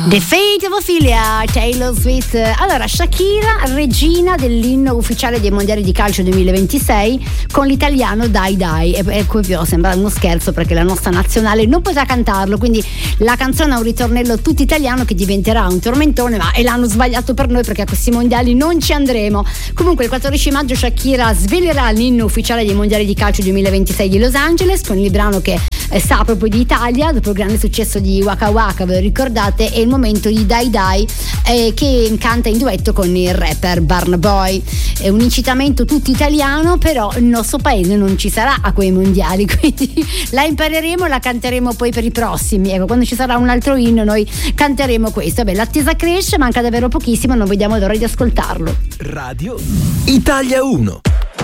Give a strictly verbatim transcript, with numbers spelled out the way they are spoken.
The Fate of Ophelia, Taylor Swift. Allora, Shakira, regina dell'inno ufficiale dei mondiali di calcio duemilaventisei, con l'italiano Dai Dai. E, e qui però sembra uno scherzo perché la nostra nazionale non potrà cantarlo, quindi la canzone ha un ritornello tutto italiano che diventerà un tormentone, ma e l'hanno sbagliato per noi perché a questi mondiali non ci andremo. Comunque il quattordici maggio Shakira svelerà l'inno ufficiale dei mondiali di calcio duemilaventisei di Los Angeles con il brano che eh, sa proprio di Italia, dopo il grande successo di Waka Waka, ve lo ricordate, e il momento di Dai Dai eh, che canta in duetto con il rapper Burna Boy. È un incitamento tutto italiano, però il nostro paese non ci sarà a quei mondiali, quindi la impareremo e la canteremo poi per i prossimi. Ecco, quando ci sarà un altro inno noi canteremo questo. Beh, l'attesa cresce, manca davvero pochissimo, non vediamo l'ora di ascoltarlo. Radio Italia uno.